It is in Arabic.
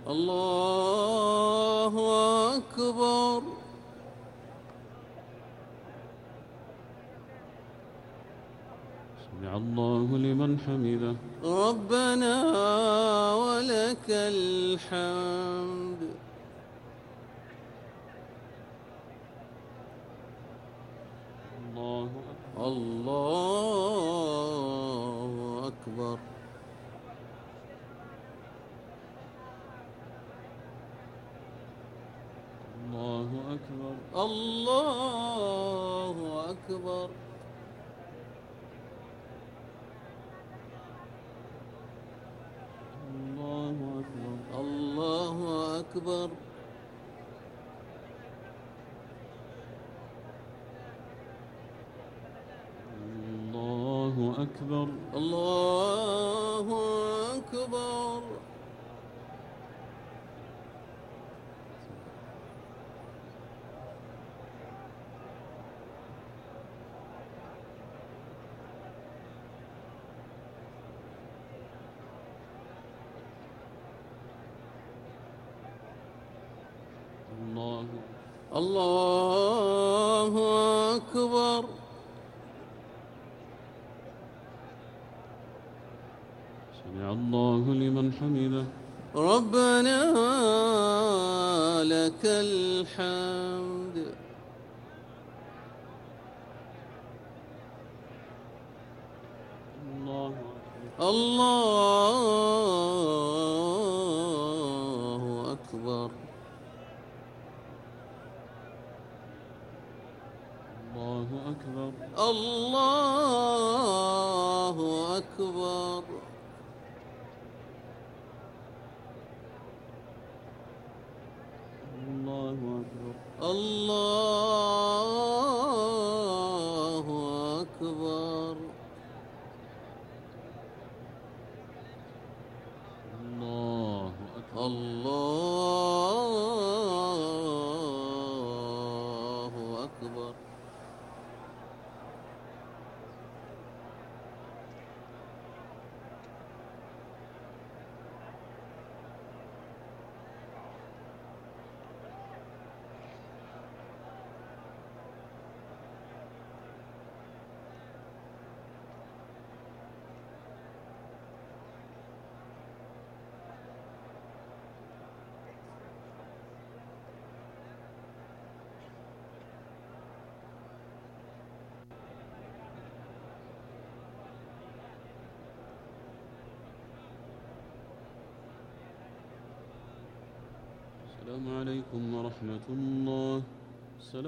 الله أكبر. سمع الله لمن حمده. ربنا ولك الحمد. الله أكبر. الله أكبر. الله أكبر. الله أكبر. الله أكبر. الله أكبر. الله أكبر. الله أكبر. الله الله أكبر. سمع الله لمن حمده. ربنا لك الحمد. الله أكبر. الله أكبر. الله أكبر. الله أكبر. الله أكبر. الله أكبر. الله أكبر. الله أكبر. السلام عليكم ورحمة الله.